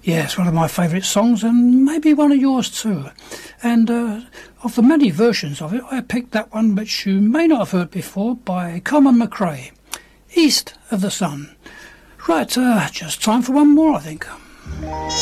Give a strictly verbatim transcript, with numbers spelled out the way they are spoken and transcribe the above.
Yeah, it's one of my favourite songs, and maybe one of yours too. And uh, of the many versions of it, I picked that one which you may not have heard before, by Carmen McRae, East of the Sun. Right, uh, just time for one more, I think.